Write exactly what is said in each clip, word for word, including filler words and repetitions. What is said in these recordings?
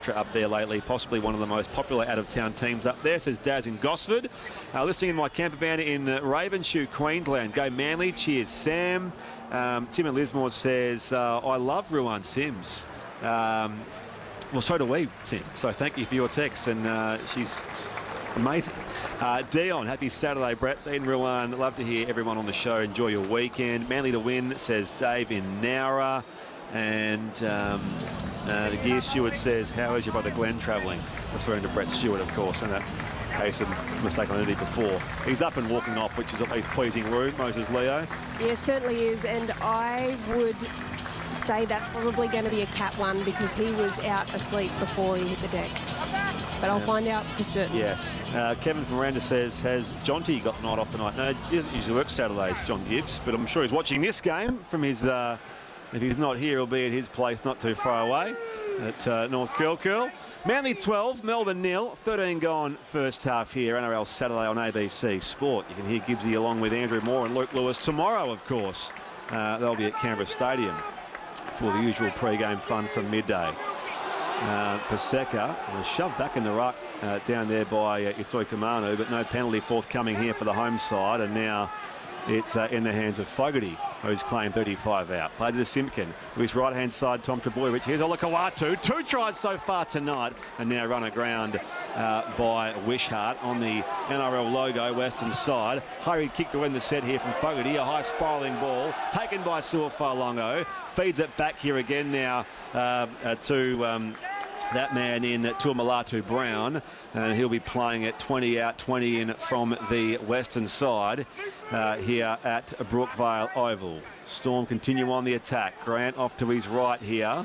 up there lately, possibly one of the most popular out-of-town teams up there, says Daz in Gosford. Uh, listening in my camper van in uh, Ravenshoe, Queensland. Go Manly. Cheers, Sam. Um, Tim and Lismore says, uh, I love Ruan Sims. Um, well, so do we, Tim. So thank you for your text, and uh, she's amazing. Uh, Dion, happy Saturday, Brett. Dean Ruan, love to hear everyone on the show. Enjoy your weekend. Manly to win, says Dave in Nowra. And um, uh, the gear steward says, how is your brother Glenn travelling? Referring to Brett Stewart, of course, in that case of mistaken identity before. He's up and walking off, which is a pleasing route, Moses Leo. Yeah, certainly is. And I would say that's probably going to be a cat one because he was out asleep before he hit the deck. But I'll yeah. find out for certain. Yes. Uh, Kevin from Miranda says, has Jonty got the night off tonight? No, he doesn't usually work Saturdays, John Gibbs, but I'm sure he's watching this game from his... Uh, If he's not here, he'll be at his place not too far away at uh, North Curl Curl. Manly twelve, Melbourne nil. thirteen gone first half here. N R L Saturday on A B C Sport. You can hear Gibbsy along with Andrew Moore and Luke Lewis tomorrow, of course. Uh, they'll be at Canberra Stadium for the usual pre-game fun from midday. Uh, Paseka was shoved back in the ruck uh, down there by uh, Itoi Kamanu, but no penalty forthcoming here for the home side. And now it's uh, in the hands of Fogarty, who's claimed thirty-five out. Plays it to Simpkin. With his right-hand side, Tom Trebojevic. Here's Olakau'atu. Two tries so far tonight, and now run aground uh, by Wishart on the N R L logo, western side. Hurried kick to win the set here from Fogarty. A high spiralling ball taken by Suafalongo. Feeds it back here again now uh, uh, to... Um, that man in Tuamalatu Brown, and he'll be playing at twenty out, twenty in from the western side uh, here at Brookvale Oval. Storm continue on the attack. Grant off to his right here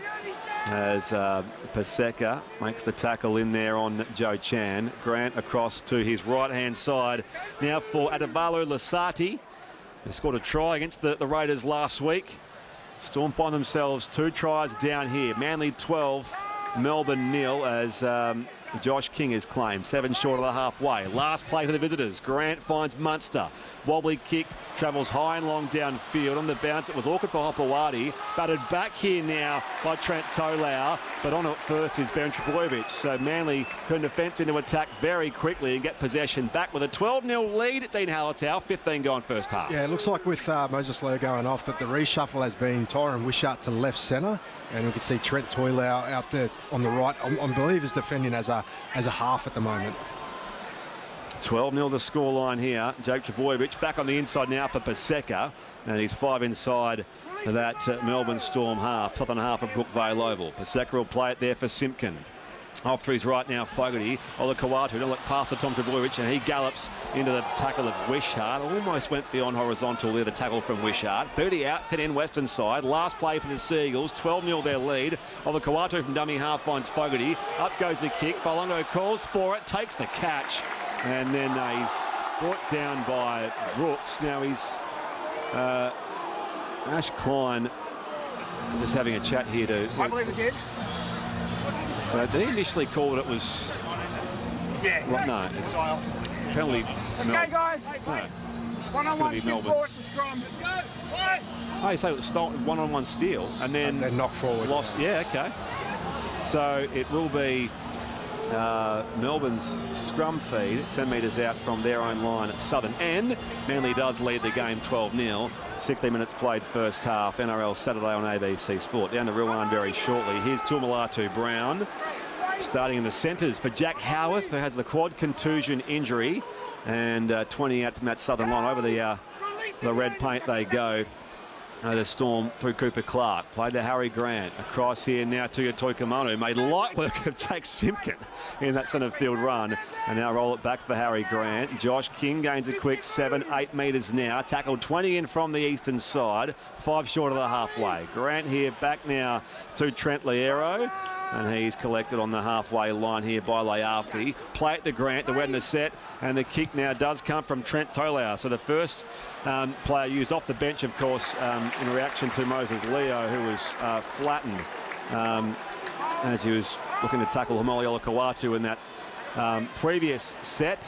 as uh, Paseka makes the tackle in there on Joe Chan. Grant across to his right-hand side now for Adavalo Lasati. They scored a try against the, the Raiders last week. Storm find themselves two tries down here. Manly twelve. Melbourne nil as um, Josh King is claimed. Seven short of the halfway. Last play for the visitors. Grant finds Munster. Wobbly kick. Travels high and long downfield. On the bounce, it was awkward for Hopewadi. Battered back here now by Trent Tolau. But on it first is Ben Trebojevic. So Manly turn defence into attack very quickly and get possession back with a twelve nil lead at Dean Hallertau. fifteen gone first half. Yeah, it looks like with uh, Moses Leo going off that the reshuffle has been Tyron Wishart to left centre. And we can see Trent Tolau out there on the right. I, I believe is defending as a as a half at the moment. twelve nil the scoreline here. Jake Trebojevic back on the inside now for Paseka. And he's five inside that uh, Melbourne Storm half, southern half of Brookvale Oval. Paseka will play it there for Simpkin. Off to his right now, Fogarty. Olakau'atu, look past to Tom Trebojevic, and he gallops into the tackle of Wishart. Almost went beyond horizontal there, the tackle from Wishart. thirty out, ten in western side. Last play for the Seagulls. twelve nil their lead. Olakau'atu from dummy half finds Fogarty. Up goes the kick. Falongo calls for it, takes the catch, and then uh, he's brought down by Brooks. Now he's uh, Ash Klein just having a chat here to... I believe it did. So they initially called it was... Yeah. Well, no, it's penalty. Let's Mel- go, guys. No. One-on-one It's steal gonna be forward to scrum. Let's go. Right. Oh, you say it was stolen, one-on-one steal, and then... And then knock forward. Lost, yeah, okay. So it will be uh, Melbourne's scrum feed, ten metres out from their own line at Southern End. Manly does lead the game twelve nil. sixty minutes played first half. N R L Saturday on A B C Sport. Down to Ruan very shortly. Here's Tuamalatu Brown. Starting in the centres for Jack Howarth, who has the quad contusion injury. And uh, twenty out from that southern line. Over the, uh, the red paint they go. Uh, the Storm through Cooper Clark. Played to Harry Grant. Across here now to Itoi Kamanu. Made light work of Jake Simpkin in that centre field run. And now roll it back for Harry Grant. Josh King gains a quick seven, eight metres now. Tackled twenty in from the eastern side. Five short of the halfway. Grant here back now to Trent Liero. And he's collected on the halfway line here by Leafi. Play it to Grant to win the set. And the kick now does come from Trent Tolau. So the first um, player used off the bench, of course, um, in reaction to Moses Leo, who was uh, flattened um, as he was looking to tackle Hamoli Olakau'atu in that um, previous set.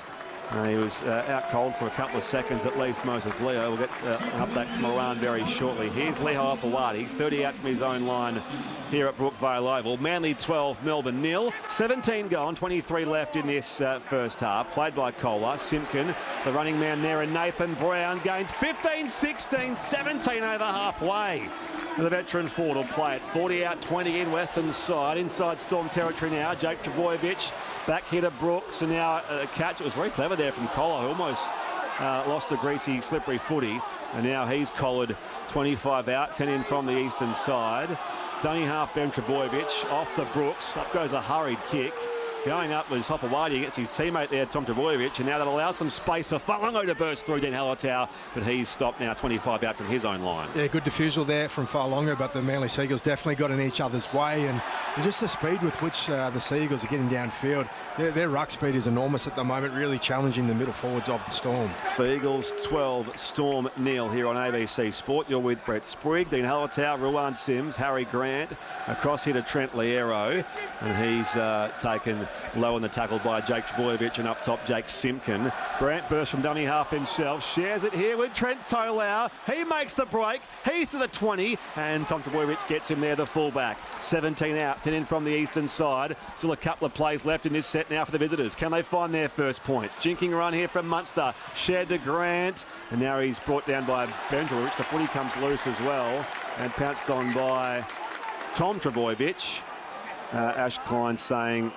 Uh, he was uh, out cold for a couple of seconds at least, Moses Leo. We'll get uh, an update from Moran very shortly. Here's Leho Opawati, thirty out from his own line here at Brookvale Oval. Manly twelve, Melbourne nil. seventeen gone, twenty-three left in this uh, first half. Played by Kolar. Simpkin, the running man there, and Nathan Brown gains fifteen, sixteen, seventeen over halfway. The veteran Ford will play it. forty out, twenty in, Western side. Inside Storm territory now. Jake Trbojevic back here to Brooks. And now a catch. It was very clever there from Kolar, who almost uh, lost the greasy, slippery footy. And now he's collared twenty-five out, ten in from the eastern side. Dummy half Ben Trbojevic off to Brooks. Up goes a hurried kick. Going up was Hopewadi against his teammate there, Tom Trbojevic, and now that allows some space for Fa'alongo to burst through Dan Hallertau, but he's stopped now twenty-five out from his own line. Yeah, good defusal there from Fa'alongo, but the Manly Seagulls definitely got in each other's way, and just the speed with which uh, the Seagulls are getting downfield. Their, their ruck speed is enormous at the moment, really challenging the middle forwards of the Storm. Seagulls twelve, Storm nil here on A B C Sport. You're with Brett Sprigg, Dean Hallertau, Ruan Sims, Harry Grant, across here to Trent Liero, and he's uh, taken low in the tackle by Jake Trbojevic, and up top Jake Simpkin. Grant bursts from dummy half himself, shares it here with Trent Tolau. He makes the break, he's to the twenty, and Tom Trbojevic gets him there, the fullback. seventeen out, ten in from the eastern side. Still a couple of plays left in this set now for the visitors. Can they find their first point? Jinking run here from Munster, shared to Grant, and now he's brought down by Benjamin. The footy comes loose as well, and pounced on by Tom Trbojevic. Uh, Ash Klein saying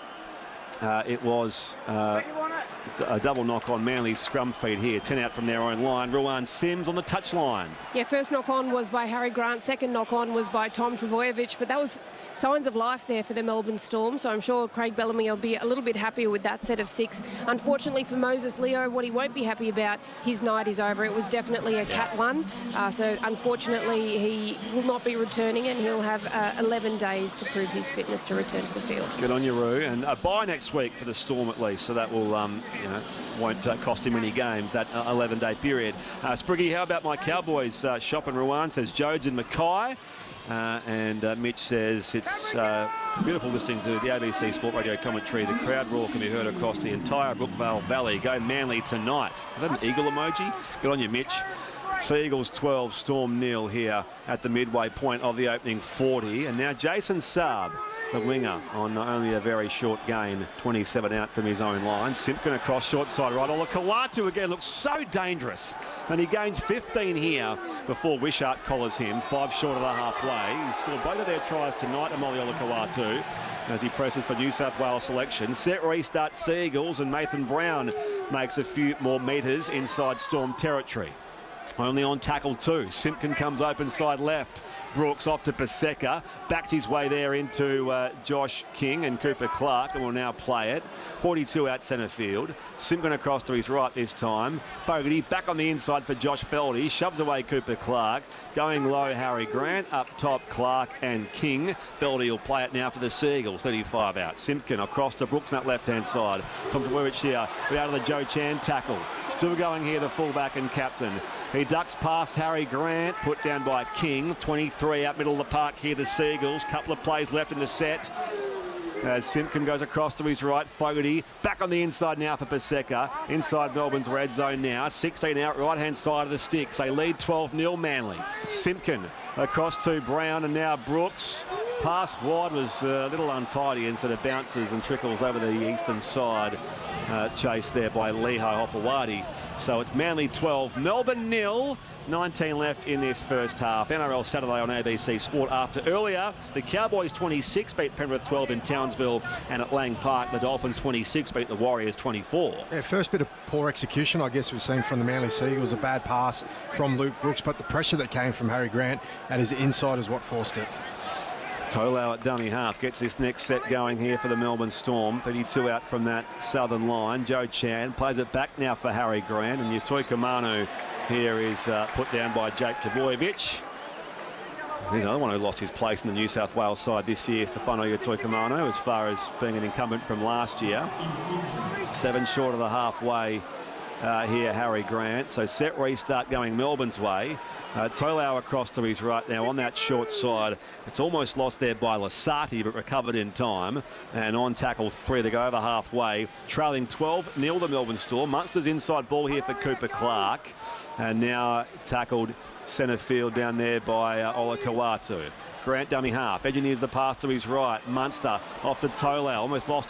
Uh, it was uh, a double knock on Manly's scrum feed here. ten out from their own line. Ruan Sims on the touchline. Yeah, first knock on was by Harry Grant. Second knock on was by Tom Trbojevic. But that was signs of life there for the Melbourne Storm. So I'm sure Craig Bellamy will be a little bit happier with that set of six. Unfortunately for Moses Leo, what he won't be happy about, his night is over. It was definitely a cat one. Uh, so unfortunately, he will not be returning, and he'll have uh, eleven days to prove his fitness to return to the field. Good on you, Roo. And a bye next week for the Storm at least. So that will, um, you know, won't uh, cost him any games, that uh, eleven-day period. Uh, Spriggy, how about my Cowboys? Uh, Shop and Ruan says Jodes and Mackay. Uh, and uh, Mitch says it's uh, beautiful listening to the A B C Sport Radio commentary. The crowd roar can be heard across the entire Brookvale Valley. Go Manly tonight. Is that an eagle emoji? Good on you, Mitch. Seagulls twelve, Storm nil here at the midway point of the opening forty. And now Jason Saab, the winger, on only a very short gain, twenty-seven out from his own line. Simpkin across short side right. Olakau'atu again looks so dangerous. And he gains fifteen here before Wishart collars him, five short of the halfway. He scored both of their tries tonight, Amoli Olakau'atu, as he presses for New South Wales selection. Set restart Seagulls, and Nathan Brown makes a few more metres inside Storm territory. Only on tackle two. Simpkin comes open side left. Brooks off to Paseka. Backs his way there into uh, Josh King and Cooper Clark, and will now play it. forty-two out centre field. Simpkin across to his right this time. Fogarty back on the inside for Josh Feldy. Shoves away Cooper Clark. Going low, Harry Grant. Up top, Clark and King. Feldy will play it now for the Seagulls. thirty-five out. Simpkin across to Brooks on that left-hand side. Tom Trbojevic here. We're out of the Joe Chan tackle. Still going here, the fullback and captain. He ducks past Harry Grant, put down by King. twenty-three out middle of the park here, the Seagulls. Couple of plays left in the set. As Simpkin goes across to his right, Fogarty back on the inside now for Paseka. Inside Melbourne's red zone now. sixteen out, right-hand side of the sticks. They lead twelve nil Manly. Simpkin across to Brown, and now Brooks. Pass wide was a little untidy, and sort of bounces and trickles over the eastern side. Uh, chased there by Leho Opawati. So it's Manly twelve, Melbourne nil. nineteen left in this first half. N R L Saturday on A B C Sport. After earlier, the Cowboys twenty-six beat Penrith twelve in Townsville, and at Lang Park, the Dolphins twenty-six beat the Warriors twenty-four. Yeah, first bit of poor execution, I guess we've seen from the Manly Seagulls. A bad pass from Luke Brooks, but the pressure that came from Harry Grant at his inside is what forced it. Tolau at dummy half gets this next set going here for the Melbourne Storm. thirty-two out from that southern line. Joe Chan plays it back now for Harry Grant, and Yatoi Kamanu here is uh, put down by Jake Trbojevic. He's another one who lost his place in the New South Wales side this year, Stefano Yatoi Kamanu, as far as being an incumbent from last year. Seven short of the halfway uh, here, Harry Grant. So set restart going Melbourne's way. Uh, Tolau across to his right now on that short side. It's almost lost there by Lasati, but recovered in time. And on tackle three to go over halfway. Trailing twelve nil the Melbourne Storm. Munster's inside ball here for Cooper Clark. And now tackled centre field down there by uh, Ola Kawatu. Grant dummy half. Engineers the pass to his right. Munster off to Tolau. Almost lost